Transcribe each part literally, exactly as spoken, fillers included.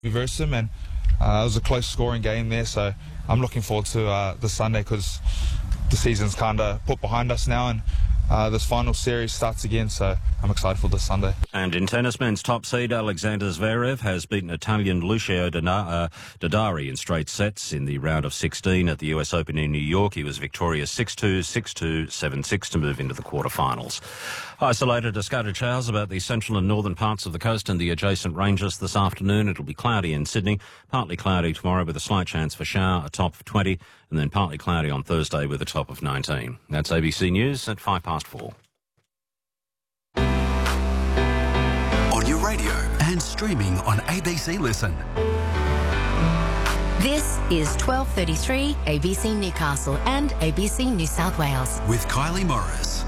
Versum, and uh, it was a close scoring game there, so I'm looking forward to uh, the Sunday because the season's kind of put behind us now, and uh, this final series starts again, so I'm excited for this Sunday. And in tennis, men's top seed Alexander Zverev has beaten Italian Lucio Dona- uh, Dodari in straight sets in the round of sixteen at the U S Open in New York. He was victorious six two, six two, seven six to move into the quarterfinals. Isolated to scattered showers about the central and northern parts of the coast and the adjacent ranges this afternoon. It'll be cloudy in Sydney, partly cloudy tomorrow with a slight chance for shower, a top of twenty, and then partly cloudy on Thursday with a top of nineteen. That's A B C News at five past four. On your radio and streaming on A B C Listen. This is twelve thirty-three A B C Newcastle and A B C New South Wales. With Kylie Morris.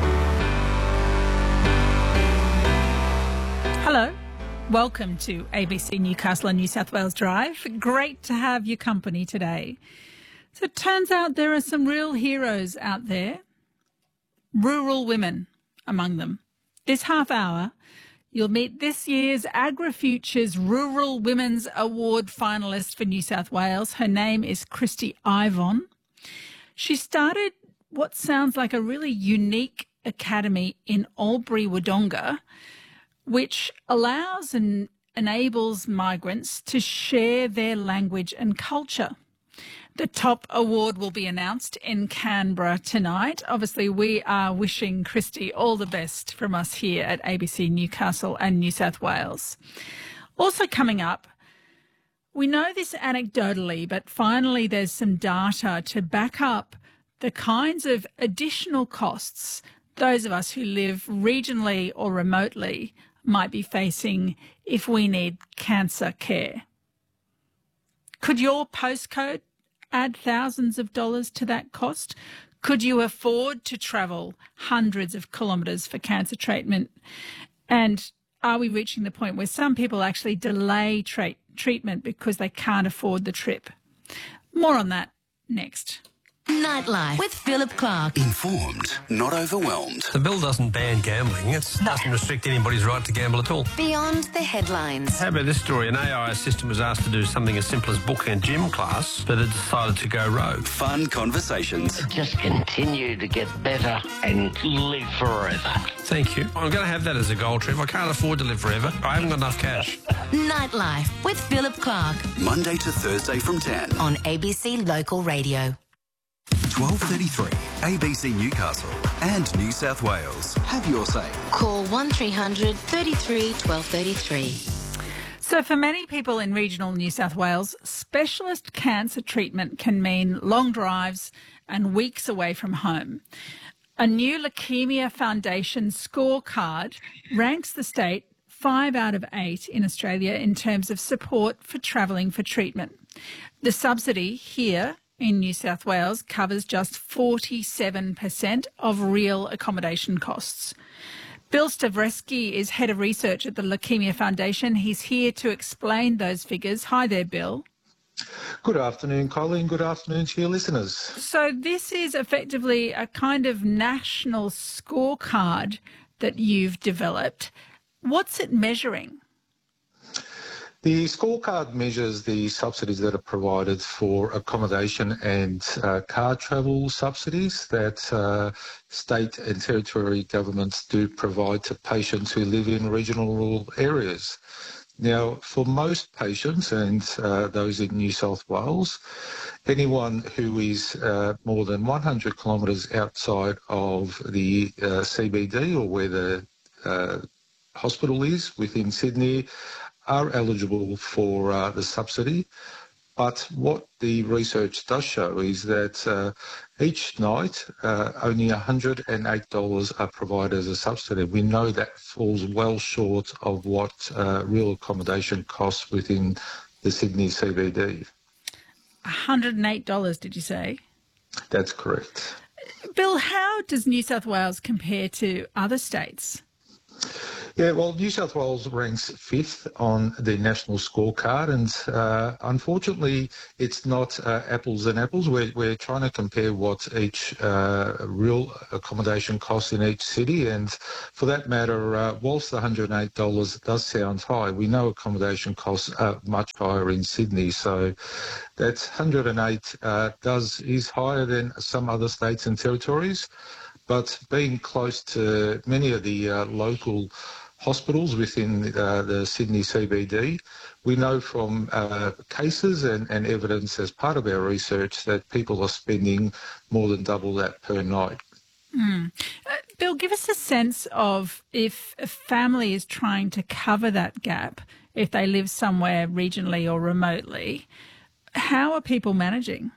Hello. Welcome to A B C Newcastle and New South Wales Drive. Great to have your company today. So it turns out there are some real heroes out there. Rural women among them. This half hour, you'll meet this year's AgriFutures Rural Women's Award finalist for New South Wales. Her name is Christy Ivon. She started what sounds like a really unique academy in Albury-Wodonga, which allows and enables migrants to share their language and culture. The top award will be announced in Canberra tonight. Obviously, we are wishing Christy all the best from us here at A B C Newcastle and New South Wales. Also coming up, we know this anecdotally, but finally there's some data to back up the kinds of additional costs those of us who live regionally or remotely might be facing if we need cancer care. Could your postcode add thousands of dollars to that cost? Could you afford to travel hundreds of kilometres for cancer treatment? And are we reaching the point where some people actually delay tra- treatment because they can't afford the trip? More on that next. Nightlife with Philip Clark. Informed, not overwhelmed. The bill doesn't ban gambling. It doesn't restrict anybody's right to gamble at all. Beyond the headlines. How about this story? An A I assistant was asked to do something as simple as book a gym class, but it decided to go rogue. Fun conversations. Just continue to get better and live forever. Thank you. I'm going to have that as a goal trip. I can't afford to live forever. I haven't got enough cash. Nightlife with Philip Clark. Monday to Thursday from ten. On A B C Local Radio. twelve thirty-three, A B C Newcastle and New South Wales. Have your say. Call one three hundred thirty-three twelve thirty-three. So for many people in regional New South Wales, specialist cancer treatment can mean long drives and weeks away from home. A new Leukemia Foundation scorecard ranks the state five out of eight in Australia in terms of support for travelling for treatment. The subsidy here in New South Wales covers just forty-seven percent of real accommodation costs. Bill Stavreski is Head of Research at the Leukemia Foundation. He's here to explain those figures. Hi there, Bill. Good afternoon, Colleen. Good afternoon to your listeners. So this is effectively a kind of national scorecard that you've developed. What's it measuring? The scorecard measures the subsidies that are provided for accommodation and uh, car travel subsidies that uh, state and territory governments do provide to patients who live in regional rural areas. Now, for most patients and uh, those in New South Wales, anyone who is uh, more than one hundred kilometres outside of the uh, C B D or where the uh, hospital is within Sydney are eligible for uh, the subsidy. But what the research does show is that uh, each night uh, only one hundred eight dollars are provided as a subsidy. We know that falls well short of what uh, real accommodation costs within the Sydney C B D. one hundred eight dollars, did you say? That's correct. Bill, how does New South Wales compare to other states? Yeah, well, New South Wales ranks fifth on the national scorecard, and uh, unfortunately, it's not uh, apples and apples. We're, we're trying to compare what each uh, real accommodation costs in each city, and for that matter, uh, whilst one hundred eight dollars does sound high, we know accommodation costs are much higher in Sydney, so that one hundred eight uh, does is higher than some other states and territories. But being close to many of the uh, local hospitals within uh, the Sydney C B D, we know from uh, cases and, and evidence as part of our research that people are spending more than double that per night. Mm. Uh, Bill, give us a sense of if a family is trying to cover that gap, if they live somewhere regionally or remotely, how are people managing?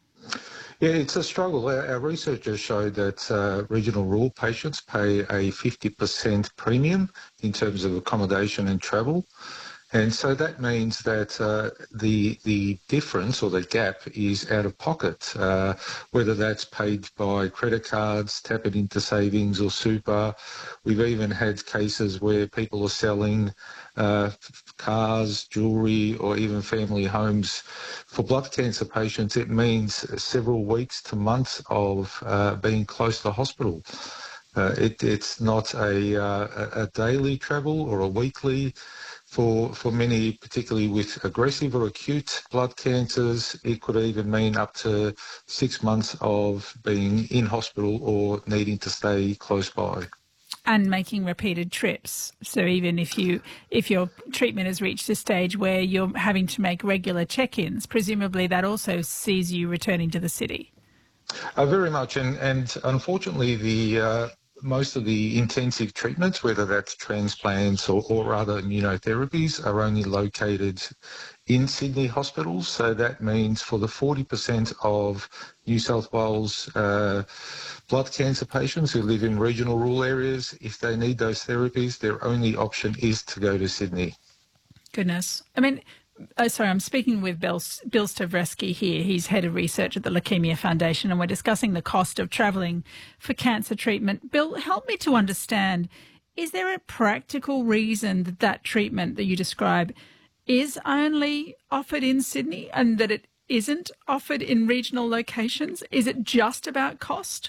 Yeah, it's a struggle. Our, our researchers showed that uh, regional rural patients pay a fifty percent premium in terms of accommodation and travel. And so that means that uh, the the difference or the gap is out of pocket, uh, whether that's paid by credit cards, tap it into savings or super. We've even had cases where people are selling uh, cars, jewellery or even family homes. For blood cancer patients, it means several weeks to months of uh, being close to hospital. Uh, it, it's not a, uh, a daily travel or a weekly. For, for many, particularly with aggressive or acute blood cancers, it could even mean up to six months of being in hospital or needing to stay close by. And making repeated trips. So even if you if your treatment has reached a stage where you're having to make regular check-ins, presumably that also sees you returning to the city. Uh, very much, and, and unfortunately the uh, most of the intensive treatments, whether that's transplants or, or other immunotherapies, are only located in Sydney hospitals. So that means for the forty percent of New South Wales uh, blood cancer patients who live in regional rural areas, if they need those therapies, their only option is to go to Sydney. Goodness. I mean, oh, sorry, I'm speaking with Bill, Bill Stavresky here. He's head of research at the Leukemia Foundation, and we're discussing the cost of travelling for cancer treatment. Bill, help me to understand, is there a practical reason that that treatment that you describe is only offered in Sydney and that it isn't offered in regional locations? Is it just about cost?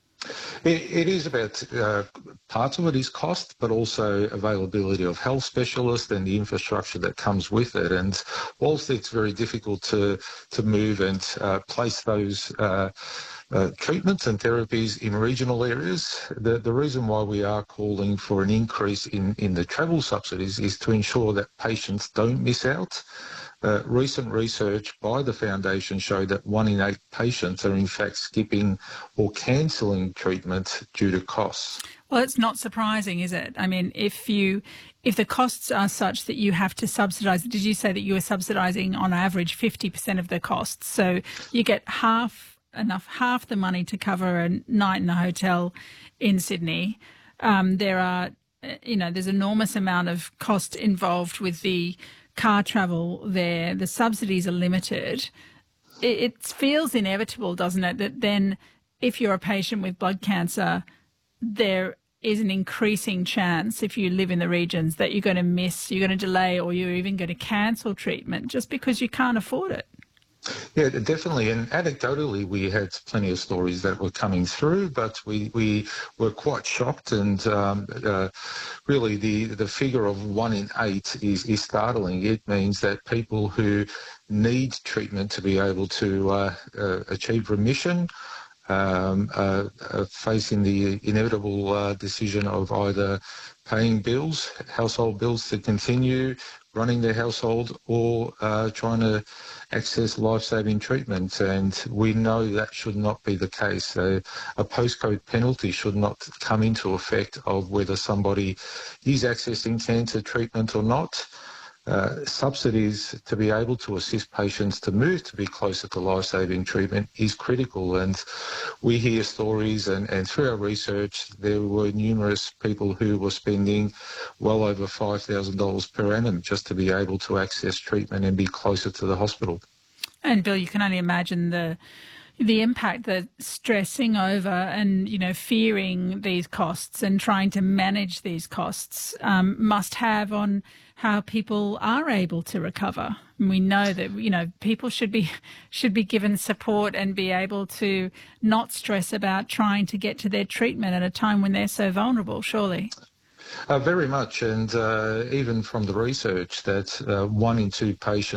It, it is about, uh, parts of it is cost, but also availability of health specialists and the infrastructure that comes with it. And whilst it's very difficult to, to move and uh, place those uh, uh, treatments and therapies in regional areas, the, the reason why we are calling for an increase in, in the travel subsidies is to ensure that patients don't miss out. Uh, recent research by the Foundation showed that one in eight patients are in fact skipping or cancelling treatment due to costs. Well, it's not surprising, is it? I mean, if you, if the costs are such that you have to subsidise, did you say that you were subsidising on average fifty percent of the costs? So you get half, enough, half the money to cover a night in a hotel in Sydney. Um, there are, you know, there's enormous amount of cost involved with the car travel there. The subsidies are limited. It, it feels inevitable, doesn't it, that then if you're a patient with blood cancer, there is an increasing chance, if you live in the regions, that you're going to miss, you're going to delay, or you're even going to cancel treatment just because you can't afford it. Yeah, definitely. And anecdotally, we had plenty of stories that were coming through, but we, we were quite shocked. And um, uh, really, the, the figure of one in eight is, is startling. It means that people who need treatment to be able to uh, uh, achieve remission um, uh, are facing the inevitable uh, decision of either paying bills, household bills to continue running their household, or uh, trying to access life-saving treatment. And we know that should not be the case. So a postcode penalty should not come into effect of whether somebody is accessing cancer treatment or not. Uh, subsidies to be able to assist patients to move to be closer to life-saving treatment is critical. And we hear stories, and, and through our research, there were numerous people who were spending well over five thousand dollars per annum just to be able to access treatment and be closer to the hospital. And Bill, you can only imagine the The impact that stressing over and, you know, fearing these costs and trying to manage these costs um, must have on how people are able to recover. And we know that, you know, people should be should be given support and be able to not stress about trying to get to their treatment at a time when they're so vulnerable, surely. Uh, very much, and uh, even from the research that uh, one in two patients